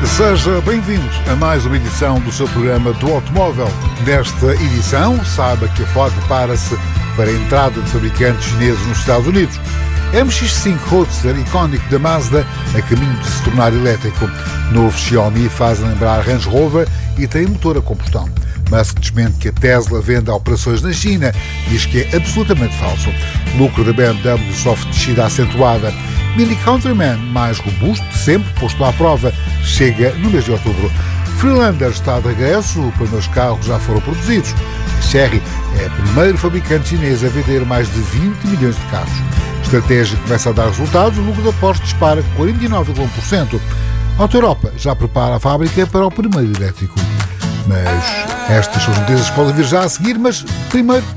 Seja bem-vindo a mais uma edição do seu programa do automóvel. Nesta edição, saiba que a Ford prepara-se para a entrada de fabricantes chineses nos Estados Unidos. MX-5 Roadster icónico da Mazda a caminho de se tornar elétrico. Novo Xiaomi faz lembrar Range Rover e tem motor a combustão. Musk desmente que a Tesla vende operações na China, diz que é absolutamente falso. Lucro da BMW sofre descida acentuada. Mini Countryman, mais robusto, sempre posto à prova, chega no mês de outubro. Freelander está de regresso, os primeiros carros já foram produzidos. Chery é o primeiro fabricante chinês a vender mais de 20 milhões de carros. A estratégia começa a dar resultados, o lucro da Porsche dispara 49,1%. A Auto Europa já prepara a fábrica para o primeiro elétrico. Mas estas são as notícias que podem vir já a seguir, mas primeiro